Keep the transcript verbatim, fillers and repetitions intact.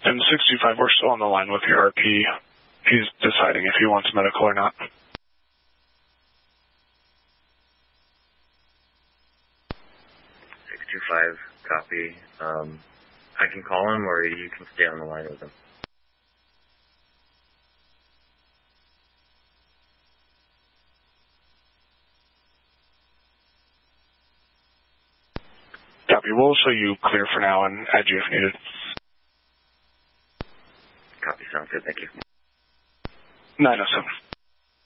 And six two five, we're still on the line with your R P. He's deciding if he wants medical or not. six two five, copy. Um, I can call him or you can stay on the line with him. Copy. We'll show you clear for now and add you if needed. Copy. Sounds good. Thank you. nine oh seven.